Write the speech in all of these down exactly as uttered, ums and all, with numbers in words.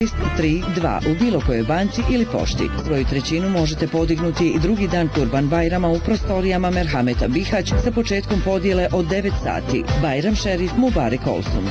tri dva u bilo kojoj banci ili pošti. Svoju trećinu možete podignuti i drugi dan Kurban Bajrama u prostorijama Merhameta Bihać sa početkom podjele od devet sati. Bajram šerif Mubarek Olsun.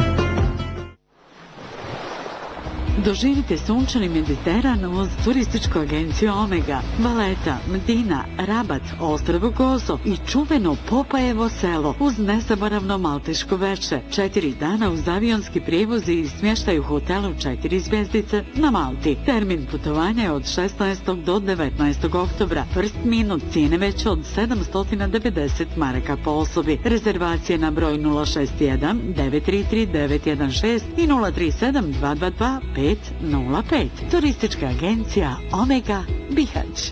Doživite sunčani Mediteran uz turističku agenciju Omega, Valeta, Medina, Rabat, Ostrvo Gozo i čuveno Popajevo selo uz nezaboravno malteško veče. Četiri dana uz avionski prijevoz i smještaj u hotelu četiri zvjezdice na Malti. Termin putovanja je od šesnaestog do devetnaestog oktobra. First minut cijene veće od sedamsto devedeset maraka po osobi. Rezervacije na broj nula šest jedan devet tri tri devet jedan šest i nula tri sedam dva dva dva pet nula pet. Turistička agencija Omega Bihać.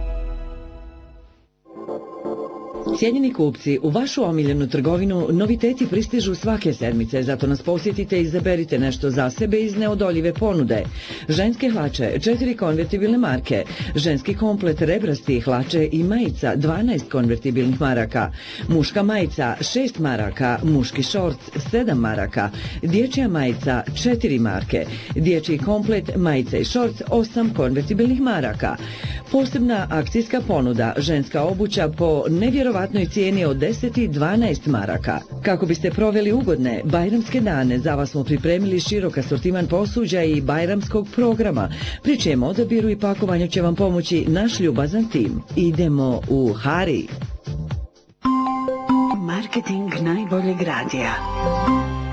Cijenjeni kupci, u vašu omiljenu trgovinu noviteti pristižu svake sedmice, zato nas posjetite i izaberite nešto za sebe iz neodoljive ponude. Ženske hlače, četiri konvertibilne marke, ženski komplet rebrasti hlače i majica, dvanaest konvertibilnih maraka, muška majica, šest maraka, muški šort, sedam maraka, dječja majica, četiri marke, dječji komplet, majica i šort, osam konvertibilnih maraka. Posebna akcijska ponuda, ženska obuća po nevjerovatnoj cijeni od deset i dvanaest maraka. Kako biste proveli ugodne bajramske dane, za vas smo pripremili širok asortiman posuđa i bajramskog programa, pri čijem odabiru i pakovanju će vam pomoći naš ljubazan tim. Idemo u Hari. Marketing najboljeg radija.